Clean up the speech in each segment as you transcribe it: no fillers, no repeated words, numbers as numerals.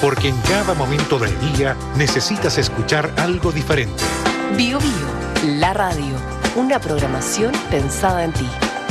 Porque en cada momento del día necesitas escuchar algo diferente. Bio Bio, la radio. Una programación pensada en ti.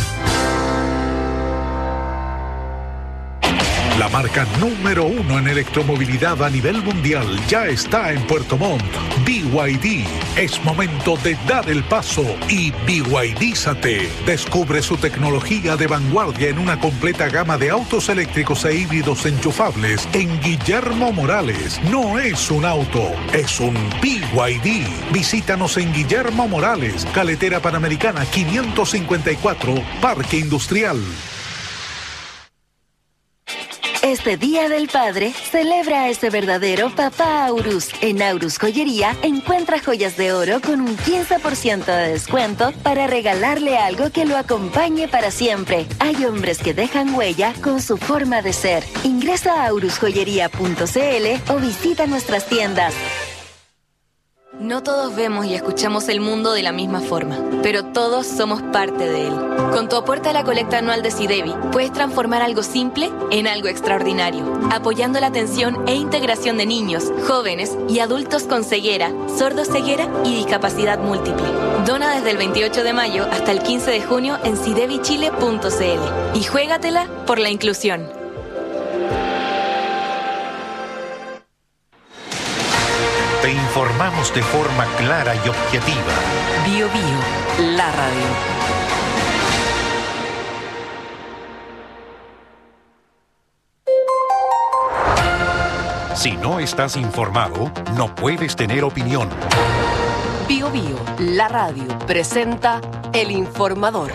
La marca número 1 en electromovilidad a nivel mundial ya está en Puerto Montt. BYD. Es momento de dar el paso y BYDízate. Descubre su tecnología de vanguardia en una completa gama de autos eléctricos e híbridos enchufables en Guillermo Morales. No es un auto, es un BYD. Visítanos en Guillermo Morales, Carretera Panamericana 554, Parque Industrial. Este Día del Padre, celebra a ese verdadero papá Aurus. En Aurus Joyería, encuentra joyas de oro con un 15% de descuento para regalarle algo que lo acompañe para siempre. Hay hombres que dejan huella con su forma de ser. Ingresa a aurusjoyería.cl o visita nuestras tiendas. No todos vemos y escuchamos el mundo de la misma forma, pero todos somos parte de él. Con tu aporte a la colecta anual de SIDEBI, puedes transformar algo simple en algo extraordinario, apoyando la atención e integración de niños, jóvenes y adultos con ceguera, sordoceguera y discapacidad múltiple. Dona desde el 28 de mayo hasta el 15 de junio en sidebichile.cl y juégatela por la inclusión. Te informamos de forma clara y objetiva. Bio Bio, la radio. Si no estás informado, no puedes tener opinión. Bio Bio, la radio, presenta El Informador.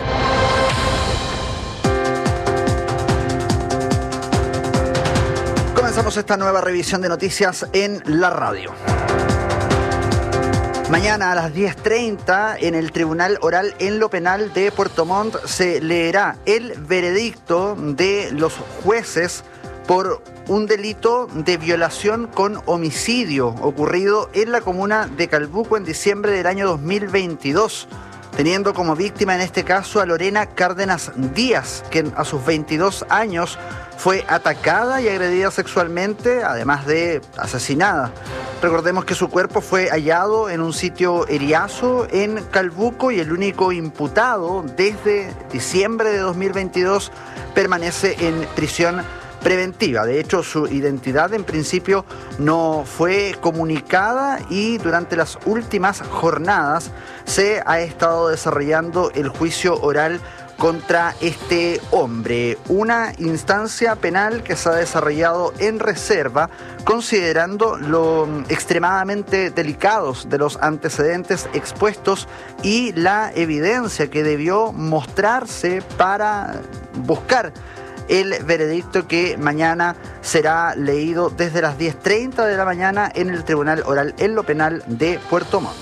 Comenzamos esta nueva revisión de noticias en la radio. Mañana a las 10:30 en el Tribunal Oral en lo Penal de Puerto Montt se leerá el veredicto de los jueces por un delito de violación con homicidio ocurrido en la comuna de Calbuco en diciembre del año 2022, teniendo como víctima en este caso a Lorena Cárdenas Díaz, quien a sus 22 años fue atacada y agredida sexualmente, además de asesinada. Recordemos que su cuerpo fue hallado en un sitio eriazo en Calbuco y el único imputado desde diciembre de 2022 permanece en prisión preventiva. De hecho, su identidad en principio no fue comunicada y durante las últimas jornadas se ha estado desarrollando el juicio oral contra este hombre, una instancia penal que se ha desarrollado en reserva, considerando lo extremadamente delicados de los antecedentes expuestos y la evidencia que debió mostrarse para buscar el veredicto que mañana será leído desde las 10:30 de la mañana en el Tribunal Oral en lo Penal de Puerto Montt.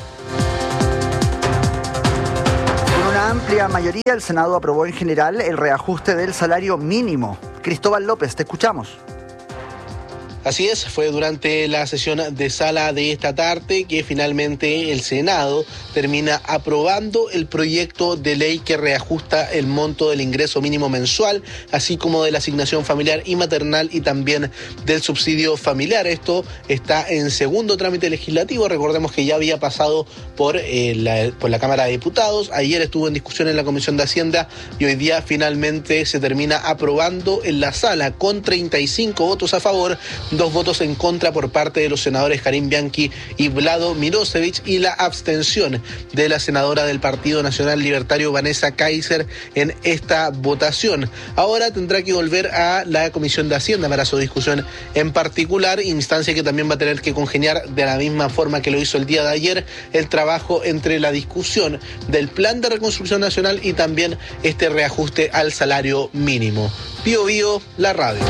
Amplia mayoría, el Senado aprobó en general el reajuste del salario mínimo. Cristóbal López, te escuchamos. Así es, fue durante la sesión de sala de esta tarde que finalmente el Senado termina aprobando el proyecto de ley que reajusta el monto del ingreso mínimo mensual, así como de la asignación familiar y maternal y también del subsidio familiar. Esto está en segundo trámite legislativo. Recordemos que ya había pasado por la Cámara de Diputados. Ayer estuvo en discusión en la Comisión de Hacienda y hoy día finalmente se termina aprobando en la sala con 35 votos a favor, 2 votos en contra por parte de los senadores Karim Bianchi y Vlado Mirosevic y la abstención de la senadora del Partido Nacional Libertario Vanessa Kaiser en esta votación. Ahora tendrá que volver a la Comisión de Hacienda para su discusión en particular, instancia que también va a tener que congeniar de la misma forma que lo hizo el día de ayer el trabajo entre la discusión del Plan de Reconstrucción Nacional y también este reajuste al salario mínimo. Bio Bio, la radio.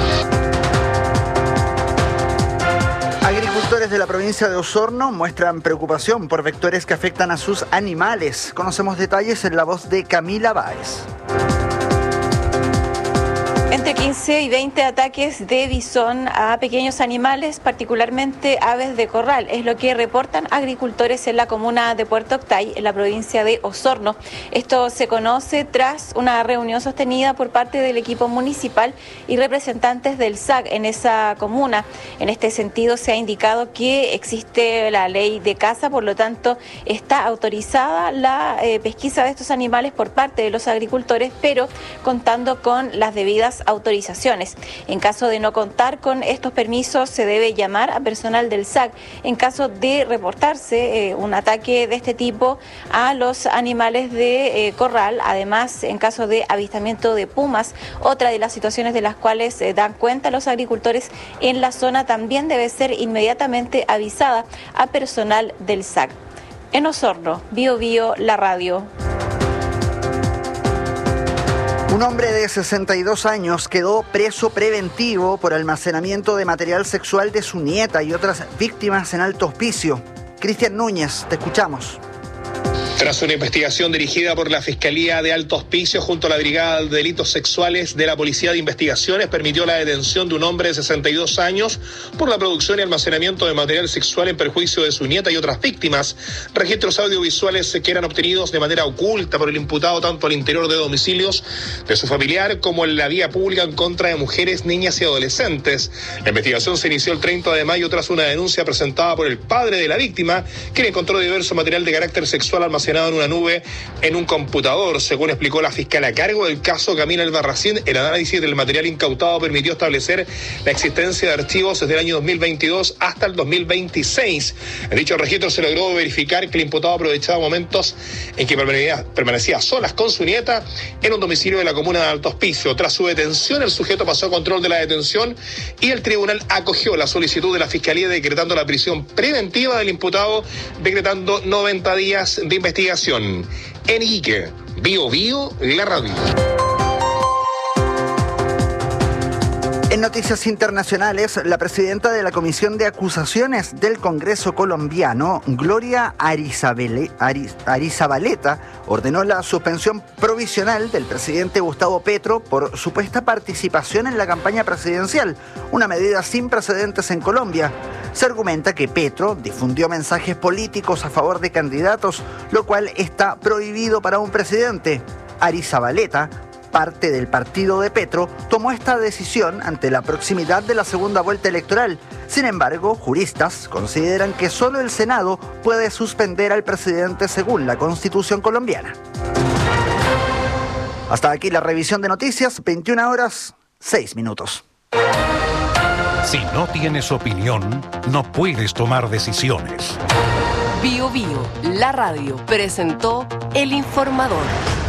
Agricultores de la provincia de Osorno muestran preocupación por vectores que afectan a sus animales. Conocemos detalles en la voz de Camila Báez. En Entre 15 y 20 ataques de bisón a pequeños animales, particularmente aves de corral, es lo que reportan agricultores en la comuna de Puerto Octay, en la provincia de Osorno. Esto se conoce tras una reunión sostenida por parte del equipo municipal y representantes del SAC en esa comuna. En este sentido, se ha indicado que existe la ley de caza, por lo tanto, está autorizada la pesquisa de estos animales por parte de los agricultores, pero contando con las debidas autorizaciones. En caso de no contar con estos permisos, se debe llamar a personal del SAC. En caso de reportarse un ataque de este tipo a los animales de corral, además, en caso de avistamiento de pumas, otra de las situaciones de las cuales dan cuenta los agricultores en la zona, también debe ser inmediatamente avisada a personal del SAC. En Osorno, Bio Bio, la radio. Un hombre de 62 años quedó preso preventivo por almacenamiento de material sexual de su nieta y otras víctimas en Alto Hospicio. Cristian Núñez, te escuchamos. Tras una investigación dirigida por la Fiscalía de Alto Hospicio junto a la Brigada de Delitos Sexuales de la Policía de Investigaciones, permitió la detención de un hombre de 62 años por la producción y almacenamiento de material sexual en perjuicio de su nieta y otras víctimas. Registros audiovisuales que eran obtenidos de manera oculta por el imputado tanto al interior de domicilios de su familiar como en la vía pública en contra de mujeres, niñas y adolescentes. La investigación se inició el 30 de mayo tras una denuncia presentada por el padre de la víctima, quien encontró diverso material de carácter sexual almacenado en una nube en un computador. Según explicó la fiscal a cargo del caso, Camila Albarracín, el análisis del material incautado permitió establecer la existencia de archivos desde el año 2022 hasta el 2026. En dicho registro se logró verificar que el imputado aprovechaba momentos en que permanecía a solas con su nieta en un domicilio de la comuna de Alto Hospicio. Tras su detención, el sujeto pasó a control de la detención y el tribunal acogió la solicitud de la fiscalía decretando la prisión preventiva del imputado, decretando 90 días de investigación. En Iquique, Bio Bio, la radio. En noticias internacionales, la presidenta de la Comisión de Acusaciones del Congreso colombiano, Gloria Arizabaleta, ordenó la suspensión provisional del presidente Gustavo Petro por supuesta participación en la campaña presidencial, una medida sin precedentes en Colombia. Se argumenta que Petro difundió mensajes políticos a favor de candidatos, lo cual está prohibido para un presidente. Arizabaleta, parte del partido de Petro, tomó esta decisión ante la proximidad de la segunda vuelta electoral. Sin embargo, juristas consideran que solo el Senado puede suspender al presidente según la Constitución colombiana. Hasta aquí la revisión de noticias, 21 horas, 6 minutos. Si no tienes opinión, no puedes tomar decisiones. Bio Bio, la radio, presentó El Informador.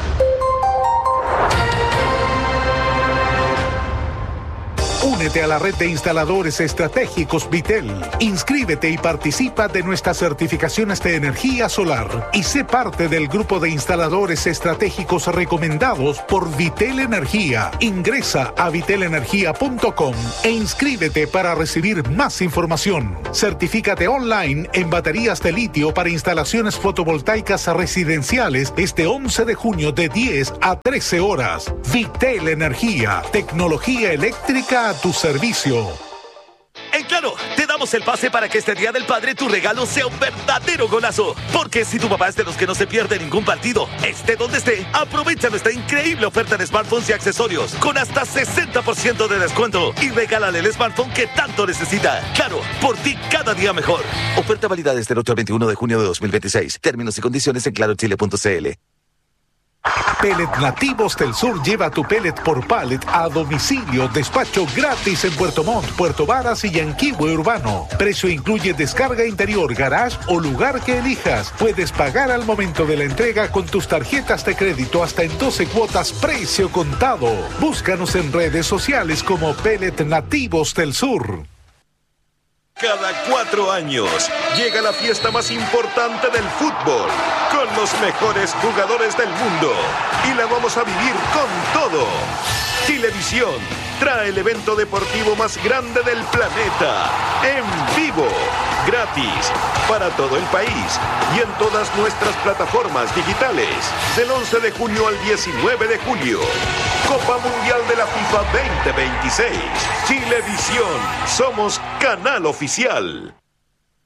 Únete a la red de instaladores estratégicos Vitel. Inscríbete y participa de nuestras certificaciones de energía solar y sé parte del grupo de instaladores estratégicos recomendados por Vitel Energía. Ingresa a vitelenergia.com e inscríbete para recibir más información. Certifícate online en baterías de litio para instalaciones fotovoltaicas residenciales este 11 de junio de 10 a 13 horas. Vitel Energía, tecnología eléctrica a tu servicio. En Claro, te damos el pase para que este Día del Padre tu regalo sea un verdadero golazo. Porque si tu papá es de los que no se pierde ningún partido, esté donde esté, aprovecha nuestra increíble oferta de smartphones y accesorios con hasta 60% de descuento y regálale el smartphone que tanto necesita. Claro, por ti cada día mejor. Oferta válida desde el 8 al 21 de junio de 2026. Términos y condiciones en clarochile.cl. Pellet Nativos del Sur lleva tu pellet por pallet a domicilio, despacho gratis en Puerto Montt, Puerto Varas y Yanquihue Urbano. Precio incluye descarga interior, garage o lugar que elijas. Puedes pagar al momento de la entrega con tus tarjetas de crédito hasta en 12 cuotas precio contado. Búscanos en redes sociales como Pellet Nativos del Sur. Cada 4 años llega la fiesta más importante del fútbol, con los mejores jugadores del mundo, y la vamos a vivir con todo. Chilevisión trae el evento deportivo más grande del planeta, en vivo, gratis, para todo el país y en todas nuestras plataformas digitales, del 11 de junio al 19 de julio. Copa Mundial de la FIFA 2026. Chilevisión, somos canal oficial.